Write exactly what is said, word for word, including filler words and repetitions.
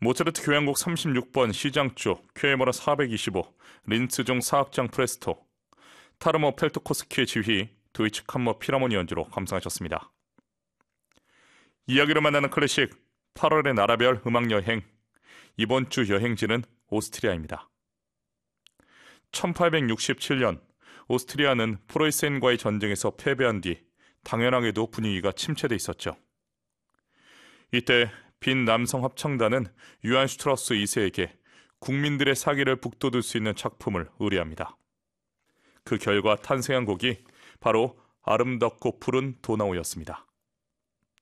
모차르트 교향곡 삼십육 번 시장조 쾌에머라 사백이십오 린츠종 사악장 프레스토 타르모 펠토코스키의 지휘 도이치 캄머 필하모니 연주로 감상하셨습니다. 이야기를 만나는 클래식 팔월의 나라별 음악여행, 이번 주 여행지는 오스트리아입니다. 천팔백육십칠 년 오스트리아는 프로이센과의 전쟁에서 패배한 뒤 당연하게도 분위기가 침체돼 있었죠. 이때 빈 남성 합창단은 유한 슈트라우스 이 세에게 국민들의 사기를 북돋을 수 있는 작품을 의뢰합니다. 그 결과 탄생한 곡이 바로 아름답고 푸른 도나우였습니다.